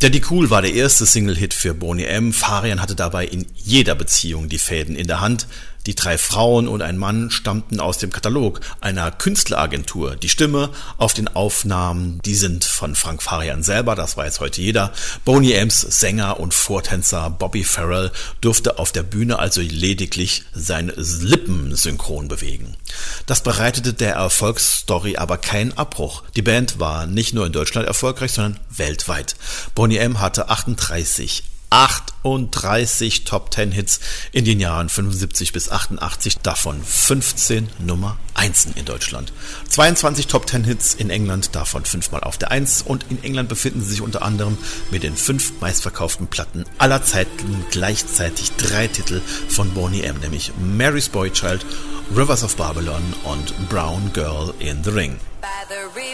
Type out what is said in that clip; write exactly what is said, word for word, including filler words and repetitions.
Daddy Cool war der erste Single-Hit für Boney M. Farian hatte dabei in jeder Beziehung die Fäden in der Hand. Die drei Frauen und ein Mann stammten aus dem Katalog einer Künstleragentur. Die Stimme auf den Aufnahmen, die sind von Frank Farian selber, das weiß heute jeder. Boney M's Sänger und Vortänzer Bobby Farrell durfte auf der Bühne also lediglich seine Lippen synchron bewegen. Das bereitete der Erfolgsstory aber keinen Abbruch. Die Band war nicht nur in Deutschland erfolgreich, sondern weltweit. Boney M hatte achtunddreißig achtunddreißig Top-Ten-Hits in den Jahren fünfundsiebzig bis achtundachtzig, davon fünfzehn Nummer eins in Deutschland. zweiundzwanzig Top-Ten-Hits in England, davon fünfmal auf der eins, und in England befinden sie sich unter anderem mit den fünf meistverkauften Platten aller Zeiten gleichzeitig drei Titel von Boney M, nämlich Mary's Boy Child, Rivers of Babylon und Brown Girl in the Ring.